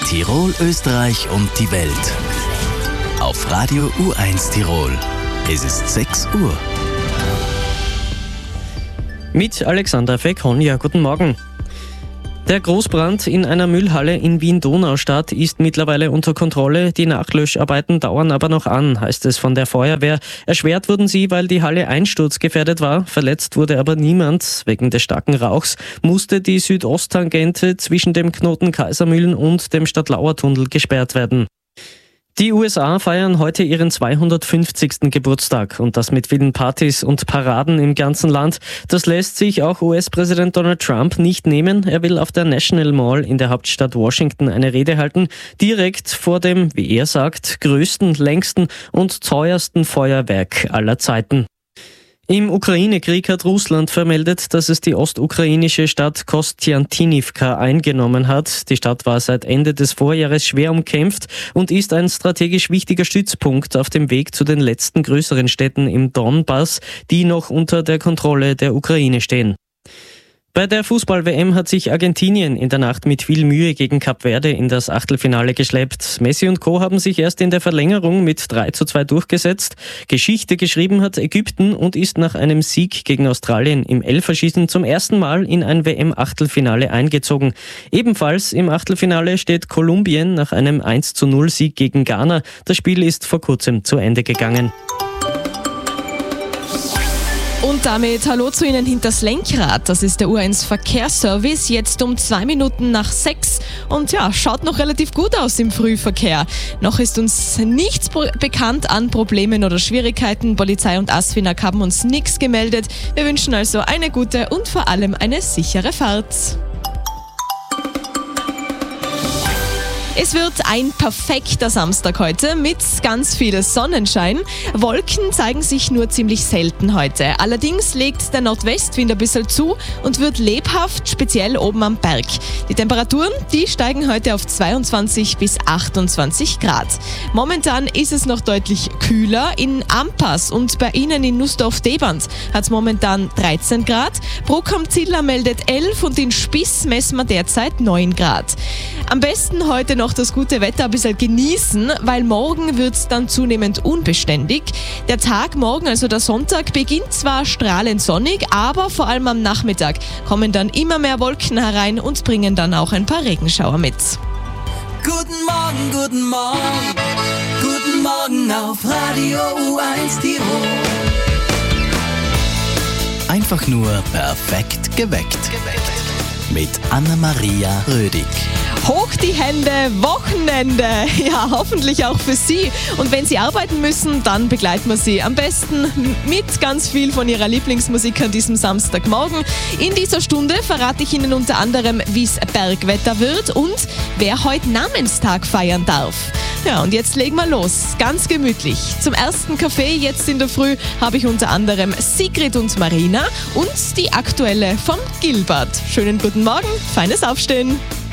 Tirol, Österreich und die Welt. Auf Radio U1 Tirol. Es ist 6 Uhr. Mit Alexandra Feck-Honja, guten Morgen. Der Großbrand in einer Müllhalle in Wien-Donaustadt ist mittlerweile unter Kontrolle. Die Nachlöscharbeiten dauern aber noch an, heißt es von der Feuerwehr. Erschwert wurden sie, weil die Halle einsturzgefährdet war. Verletzt wurde aber niemand. Wegen des starken Rauchs musste die Südosttangente zwischen dem Knoten Kaisermühlen und dem Stadtlauer-Tunnel gesperrt werden. Die USA feiern heute ihren 250. Geburtstag und das mit vielen Partys und Paraden im ganzen Land. Das lässt sich auch US-Präsident Donald Trump nicht nehmen. Er will auf der National Mall in der Hauptstadt Washington eine Rede halten, direkt vor dem, wie er sagt, größten, längsten und teuersten Feuerwerk aller Zeiten. Im Ukraine-Krieg hat Russland vermeldet, dass es die ostukrainische Stadt Kostjantinivka eingenommen hat. Die Stadt war seit Ende des Vorjahres schwer umkämpft und ist ein strategisch wichtiger Stützpunkt auf dem Weg zu den letzten größeren Städten im Donbass, die noch unter der Kontrolle der Ukraine stehen. Bei der Fußball-WM hat sich Argentinien in der Nacht mit viel Mühe gegen Kap Verde in das Achtelfinale geschleppt. Messi und Co. haben sich erst in der Verlängerung mit 3:2 durchgesetzt. Geschichte geschrieben hat Ägypten und ist nach einem Sieg gegen Australien im Elferschießen zum ersten Mal in ein WM-Achtelfinale eingezogen. Ebenfalls im Achtelfinale steht Kolumbien nach einem 1:0-Sieg gegen Ghana. Das Spiel ist vor kurzem zu Ende gegangen. Und damit hallo zu Ihnen hinters Lenkrad. Das ist der U1 Verkehrsservice, jetzt um 2 Minuten nach 6. Und ja, schaut noch relativ gut aus im Frühverkehr. Noch ist uns nichts bekannt an Problemen oder Schwierigkeiten. Polizei und ASFINAG haben uns nichts gemeldet. Wir wünschen also eine gute und vor allem eine sichere Fahrt. Es wird ein perfekter Samstag heute mit ganz viel Sonnenschein. Wolken zeigen sich nur ziemlich selten heute. Allerdings legt der Nordwestwind ein bisschen zu und wird lebhaft, speziell oben am Berg. Die Temperaturen, die steigen heute auf 22 bis 28 Grad. Momentan ist es noch deutlich kühler. In Ampas und bei Ihnen in Nussdorf-Deband hat es momentan 13 Grad. Bruck am Ziller meldet 11 und in Spiss messen wir derzeit 9 Grad. Am besten heute noch das gute Wetter ein bisschen genießen, weil morgen wird es dann zunehmend unbeständig. Der Tag morgen, also der Sonntag, beginnt zwar strahlend sonnig, aber vor allem am Nachmittag kommen dann immer mehr Wolken herein und bringen dann auch ein paar Regenschauer mit. Guten Morgen, guten Morgen, guten Morgen auf Radio U1 Tirol. Einfach nur perfekt geweckt. Mit Anna-Maria Rödig. Hoch die Hände, Wochenende, ja, hoffentlich auch für Sie. Und wenn Sie arbeiten müssen, dann begleiten wir Sie am besten mit ganz viel von Ihrer Lieblingsmusik an diesem Samstagmorgen. In dieser Stunde verrate ich Ihnen unter anderem, wie es Bergwetter wird und wer heute Namenstag feiern darf. Ja, und jetzt legen wir los, ganz gemütlich. Zum ersten Kaffee jetzt in der Früh habe ich unter anderem Sigrid und Marina und die aktuelle von Gilbert. Schönen guten Morgen, feines Aufstehen.